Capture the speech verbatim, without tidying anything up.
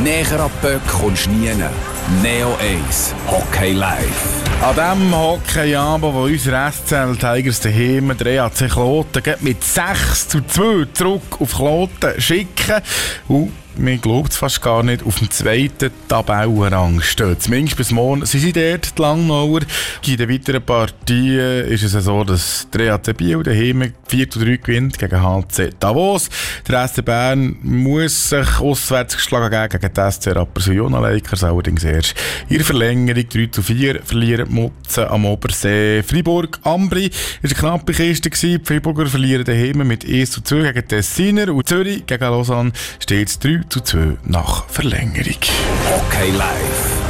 Näher an die Böcke kommst du nie. Neo eins Hockey Live. An diesem Hockeyabend, wo unsere S C L Tigers daheim der E A C Kloten mit sechs zu zwei zurück auf Kloten schicken. Und mir glaubt es fast gar nicht, auf dem zweiten Tabellenrang stehen. Zumindest bis morgen sind sie dort, die Langnauer. In den weiteren Partien ist es so, dass der E A C Biel daheim vier zu drei gewinnt gegen H C Davos. Der S C Bern muss sich auswärts geschlagen geben gegen den S C Rapperswil-Jona Lakers, allerdings erst in der Verlängerung drei zu vier verlieren die Mutzen am Obersee. Fribourg-Ambri war eine knappe Kiste. Die Friburger verlieren daheim mit eins zu zwei gegen Tessiner und Zürich gegen Lausanne steht es drei zu zwei nach Verlängerung. Hockey Live.